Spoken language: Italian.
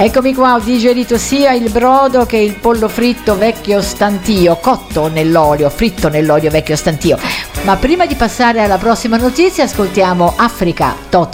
Eccomi qua, ho digerito sia il brodo che il pollo fritto vecchio stantio, cotto nell'olio, fritto nell'olio vecchio stantio. Ma prima di passare alla prossima notizia ascoltiamo Africa Tot